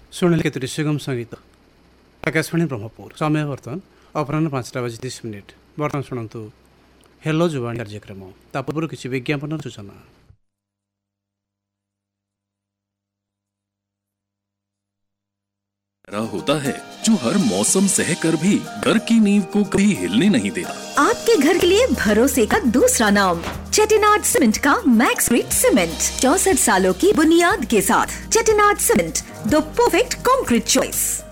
शुणिले केतोटी सुगम संगीत आकाशवाणी ब्रह्मपुर। समय बर्तमान अपराह्न 5:30। बर्तमान शुणु हेलो जुवाणी कार्यक्रम। ता पूर्व किसी विज्ञापन सूचना। होता है जो हर मौसम सहकर भी घर की नींव को कभी हिलने नहीं देता। आपके घर के लिए भरोसे का दूसरा नाम चेटिनाड सीमेंट का मैक्स ग्रेड सीमेंट। 64 सालों की बुनियाद के साथ Chettinad cement, the perfect concrete choice.